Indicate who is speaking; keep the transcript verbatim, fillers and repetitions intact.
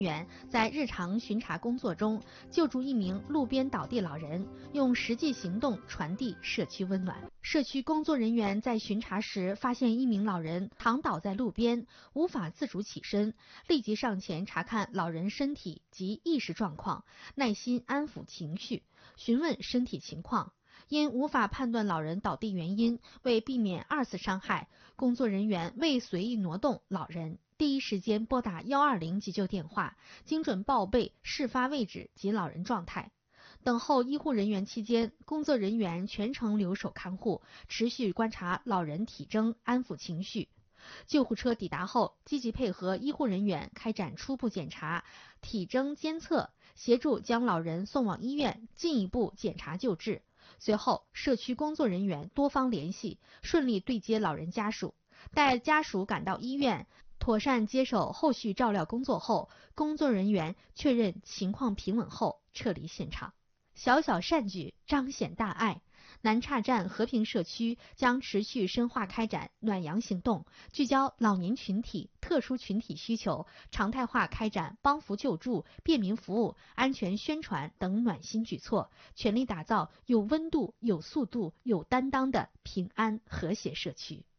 Speaker 1: 员在日常巡查工作中救助一名路边倒地老人，用实际行动传递社区温暖。社区工作人员在巡查时发现一名老人躺倒在路边，无法自主起身，立即上前查看老人身体及意识状况，耐心安抚情绪，询问身体情况。因无法判断老人倒地原因，为避免二次伤害，工作人员未随意挪动老人，第一时间拨打一二零急救电话，精准报备事发位置及老人状态。等候医护人员期间，工作人员全程留守看护，持续观察老人体征，安抚情绪。救护车抵达后，积极配合医护人员开展初步检查、体征监测，协助将老人送往医院进一步检查救治。随后，社区工作人员多方联系，顺利对接老人家属。待家属赶到医院，妥善接手后续照料工作后，工作人员确认情况平稳后撤离现场。小小善举彰显大爱。南岔站和平社区将持续深化开展暖阳行动，聚焦老年群体、特殊群体需求，常态化开展帮扶救助、便民服务、安全宣传等暖心举措，全力打造有温度、有速度、有担当的平安和谐社区。